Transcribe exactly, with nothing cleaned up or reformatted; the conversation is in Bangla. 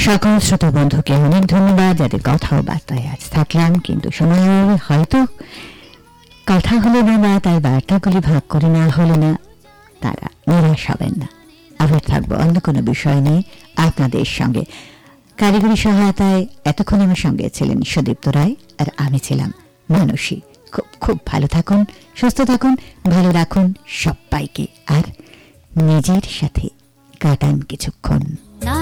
সকল শ্রোতা বন্ধুকে অনেক ধন্যবাদ, যাদের কথা ও বার্তায় আজ থাকলাম, কিন্তু সময় হয়তো কথা হলো না বা তার বার্তাগুলি ভাগ করে নেওয়া হলো না, তারা নিরাশ হবেন না। আবার থাকবো অন্য কোনো বিষয় নিয়ে আপনাদের সঙ্গে। কারিগরি সহায়তায় এতক্ষণ আমার সঙ্গে ছিলেন সুদীপ্ত রায়, আর আমি ছিলাম মানসী। খুব খুব ভালো থাকুন, সুস্থ থাকুন, ভালো রাখুন সবাইকে, আর নিজের সাথে কাটান কিছুক্ষণ।